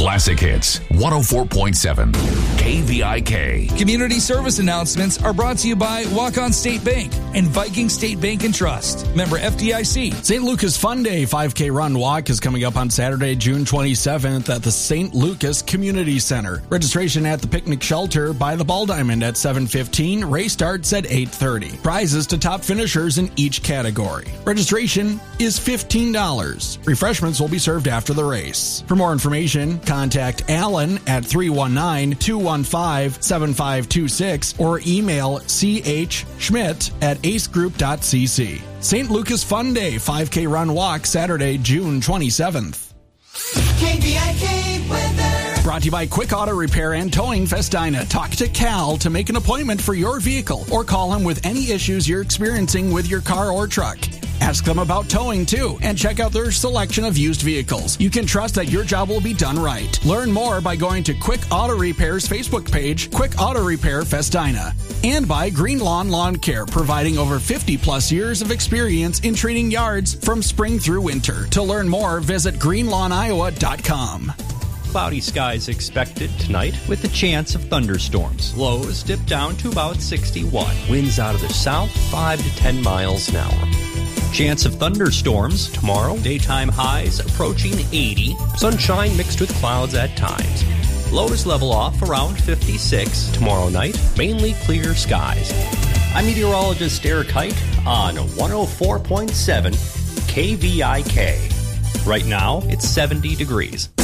Classic Hits 104.7 KVIK. Community service announcements are brought to you by Walk-On State Bank and Viking State Bank and Trust. Member FDIC. St. Lucas Fun Day 5K Run Walk is coming up on Saturday, June 27th at the St. Lucas Community Center. Registration at the picnic shelter by the Ball Diamond at 7:15. Race starts at 8:30. Prizes to top finishers in each category. Registration is $15. Refreshments will be served after the race. For more information, contact Alan at 319-215-7526 or email chschmidt@acegroup.cc. St. Lucas Fun Day 5K Run Walk Saturday, June 27th. KVIK weather. Brought to you by Quick Auto Repair and Towing Festina. Talk to Cal to make an appointment for your vehicle or call him with any issues you're experiencing with your car or truck. Ask them about towing, too, and check out their selection of used vehicles. You can trust that your job will be done right. Learn more by going to Quick Auto Repair's Facebook page, Quick Auto Repair Festina. And by Green Lawn Lawn Care, providing over 50-plus years of experience in treating yards from spring through winter. To learn more, visit greenlawnoiowa.com. Cloudy skies expected tonight with a chance of thunderstorms. Lows dip down to about 61. Winds out of the south 5 to 10 miles an hour. Chance of thunderstorms tomorrow. Daytime highs approaching 80. Sunshine mixed with clouds at times. Lows level off around 56. Tomorrow night, mainly clear skies. I'm meteorologist Eric Hike on 104.7 KVIK. Right now, it's 70 degrees.